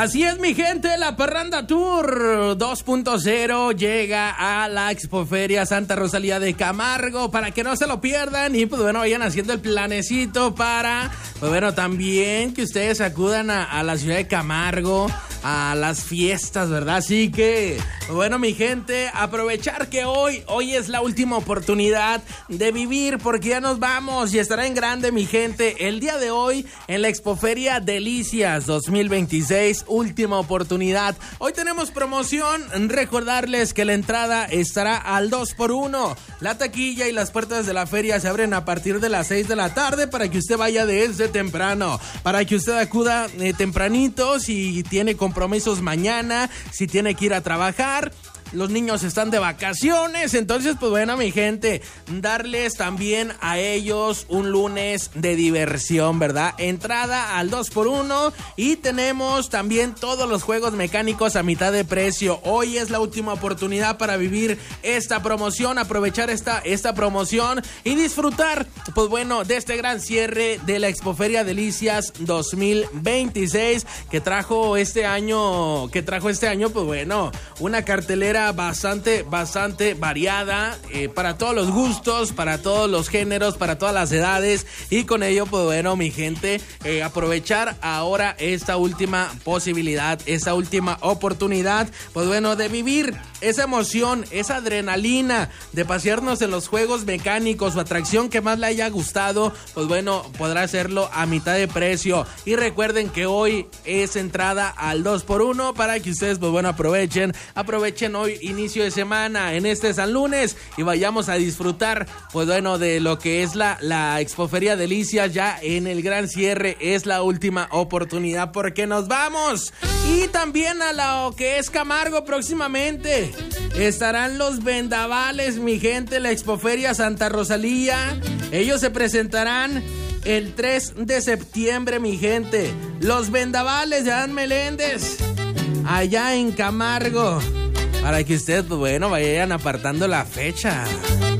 Así es, mi gente, la Parranda Tour 2.0 llega a la Expoferia Santa Rosalía de Camargo para que no se lo pierdan y pues bueno, vayan haciendo el planecito para, pues bueno, también que ustedes acudan a la ciudad de Camargo a las fiestas, ¿verdad? Así que, bueno, mi gente, aprovechar que hoy es la última oportunidad de vivir porque ya nos vamos y estará en grande, mi gente, el día de hoy en la Expoferia Delicias 2026, última oportunidad. Hoy tenemos promoción, recordarles que la entrada estará al 2x1. La taquilla y las puertas de la feria se abren a partir de las 6 de la tarde para que usted vaya desde temprano, para que usted acuda tempranito si tiene compromisos mañana, si tiene que ir a trabajar. Los niños están de vacaciones, entonces pues bueno, mi gente, darles también a ellos un lunes de diversión, ¿verdad? Entrada al 2x1 y tenemos también todos los juegos mecánicos a mitad de precio. Hoy es la última oportunidad para vivir esta promoción, aprovechar esta promoción y disfrutar, pues bueno, de este gran cierre de la Expoferia Delicias 2026 que trajo este año, pues bueno, una cartelera bastante variada, para todos los gustos, para todos los géneros, para todas las edades, y con ello pues bueno, mi gente, aprovechar ahora esta última posibilidad, esta última oportunidad, pues bueno, de vivir esa emoción, esa adrenalina, de pasearnos en los juegos mecánicos o atracción que más le haya gustado, pues bueno, podrá hacerlo a mitad de precio. Y recuerden que hoy es entrada al 2x1 para que ustedes pues bueno, aprovechen hoy inicio de semana en este San Lunes y vayamos a disfrutar pues bueno de lo que es la Expoferia Delicias ya en el gran cierre. Es la última oportunidad porque nos vamos. Y también a lo que es Camargo próximamente estarán los vendavales, mi gente, la Expoferia Santa Rosalía. Ellos se presentarán el 3 de septiembre, mi gente. Los vendavales de Adán Meléndez allá en Camargo, para que ustedes, pues bueno, vayan apartando la fecha.